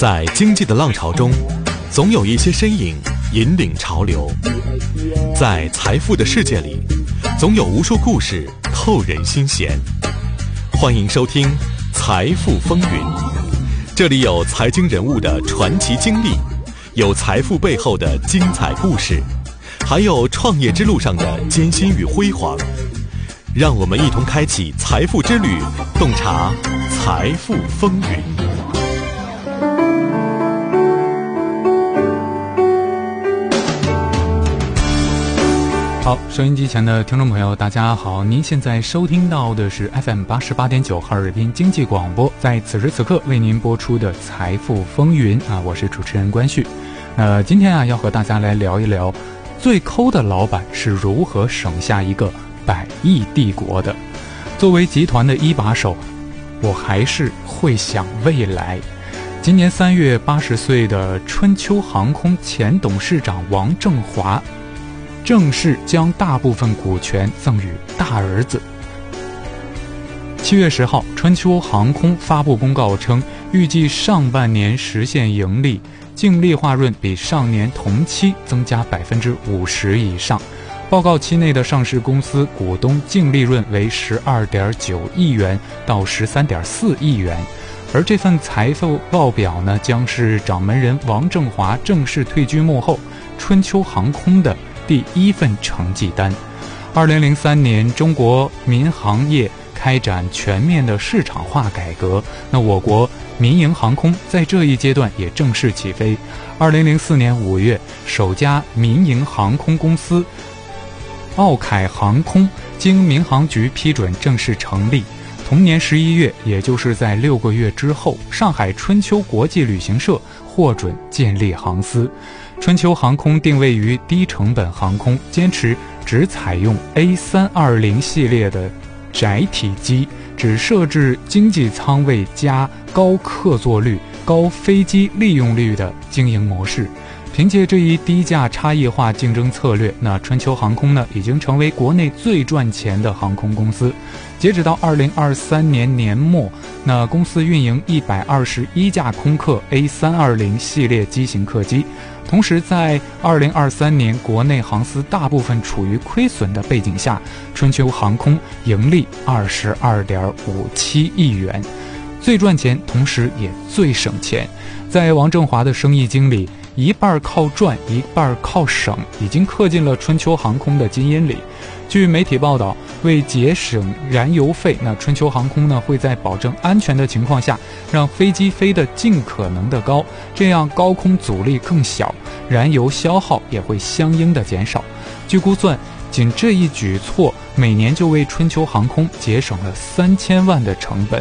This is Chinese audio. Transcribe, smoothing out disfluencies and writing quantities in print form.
在经济的浪潮中，总有一些身影引领潮流；在财富的世界里，总有无数故事透人心弦。欢迎收听《财富风云》，这里有财经人物的传奇经历，有财富背后的精彩故事，还有创业之路上的艰辛与辉煌。让我们一同开启财富之旅，洞察财富风云。 好，收音机前的听众朋友大家好，您现在收听到的是 FM 88.9哈尔滨经济广播，在此时此刻为您播出的财富风云我是主持人关旭。今天要和大家来聊一聊最抠的老板是如何省下一个100亿帝国的。作为集团的一把手，我还是会想未来。今年3月，80岁的春秋航空前董事长王正华正式将大部分股权赠与大儿子。7月10号，春秋航空发布公告称，预计上半年实现盈利，净利润比上年同期增加50%以上。报告期内的上市公司股东净利润为12.9亿元到13.4亿元。而这份财富报表呢，将是掌门人王正华正式退居幕后，春秋航空的第一份成绩单。2003年，中国民航业开展全面的市场化改革，那我国民营航空在这一阶段也正式起飞。2004年5月，首家民营航空公司奥凯航空经民航局批准正式成立。同年11月，也就是在6个月之后，上海春秋国际旅行社获准建立航司。春秋航空定位于低成本航空，坚持只采用 A320 系列的窄体机，只设置经济舱位加高客座率、高飞机利用率的经营模式。凭借这一低价差异化竞争策略，那春秋航空呢，已经成为国内最赚钱的航空公司。截止到2023年年末，那公司运营121架空客 A320 系列机型客机。同时在2023年国内航司大部分处于亏损的背景下，春秋航空盈利22.57亿元，最赚钱，同时也最省钱。在王正华的生意经里，一半靠赚，一半靠省，已经刻进了春秋航空的基因里。据媒体报道，为节省燃油费，那春秋航空呢会在保证安全的情况下，让飞机飞得尽可能的高，这样高空阻力更小，燃油消耗也会相应的减少。据估算，仅这一举措每年就为春秋航空节省了3000万的成本。